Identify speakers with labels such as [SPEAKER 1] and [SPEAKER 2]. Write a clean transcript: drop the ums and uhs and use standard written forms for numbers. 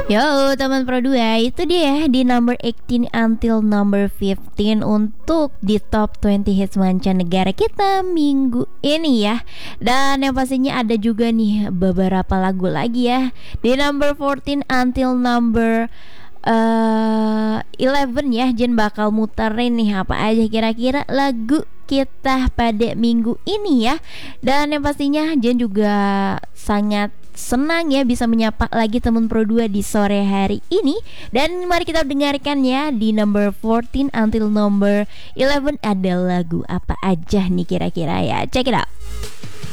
[SPEAKER 1] Yo teman Pro 2, itu dia di number 18 until number 15 untuk di top 20 hits mancanegara kita minggu ini ya. Dan yang pastinya ada juga nih beberapa lagu lagi ya. Di number 14 until number 11 ya, Jen bakal muterin nih apa aja kira-kira lagu kita pada minggu ini ya. Dan yang pastinya Jen juga sangat senang ya bisa menyapa lagi teman Pro 2 di sore hari ini. Dan mari kita dengarkan ya, di number 14 until number 11 ada lagu apa aja nih kira-kira ya. Check it out.